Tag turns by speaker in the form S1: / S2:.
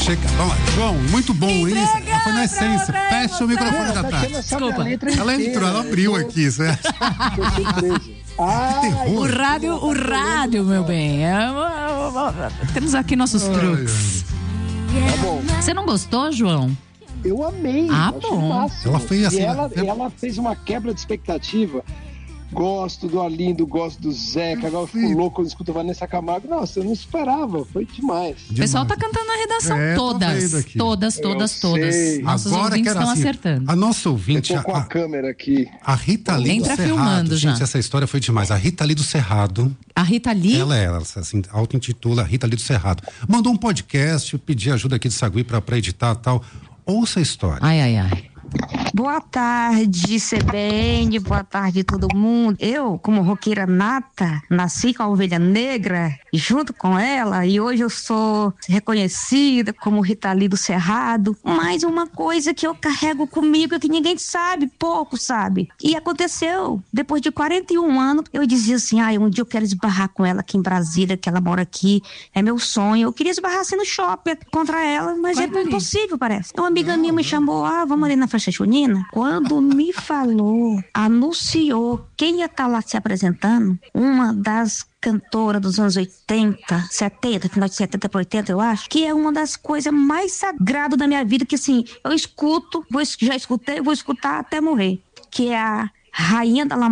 S1: Chega. Vamos lá. João, muito bom, hein? Foi na essência. Fecha o microfone da Tati.
S2: Desculpa.
S1: Ela entrou, ela abriu aqui, certo?
S2: O rádio, meu bem. Temos aqui nossos truques.
S3: Tá bom.
S2: Você não gostou, João?
S3: Eu amei.
S2: Bom.
S1: Ela fez assim.
S3: Ela fez uma quebra de expectativa. Gosto do Arlindo, gosto do Zeca. Agora eu fico louco quando escuto a Vanessa Camargo. Nossa, eu não esperava. Foi demais.
S2: O pessoal tá cantando na redação todas.
S3: Sei.
S2: Nossos
S1: Agora
S2: ouvintes
S1: que era
S2: estão
S1: assim,
S2: acertando.
S1: a nossa ouvinte,
S3: Eu tô com a câmera aqui.
S1: a Rita Lee do
S2: Entra
S1: Cerrado.
S2: filmando já.
S1: Gente, essa história foi demais. A Rita Lee do Cerrado.
S2: A Rita Lee?
S1: Ela assim, auto-intitula Rita Lee do Cerrado. Mandou um podcast, eu pedi ajuda aqui de Sagui pra editar e tal. Ouça a história.
S2: Ai.
S4: Boa tarde, CBN, boa tarde todo mundo. Eu, como roqueira nata, nasci com a ovelha negra junto com ela e hoje eu sou reconhecida como Rita Lee do Cerrado. Mas uma coisa que eu carrego comigo é que ninguém sabe, pouco sabe. E aconteceu, depois de 41 anos, eu dizia assim, um dia eu quero esbarrar com ela aqui em Brasília, que ela mora aqui, é meu sonho. Eu queria esbarrar assim no shopping contra ela, mas é impossível, parece. Uma amiga minha me chamou, vamos ali na festa junina. Quando me falou, anunciou quem ia estar lá se apresentando, uma das cantora dos anos 80, 70, final de 70 para 80, eu acho, que é uma das coisas mais sagradas da minha vida, que assim, eu escuto, já escutei, vou escutar até morrer, que é a Rainha da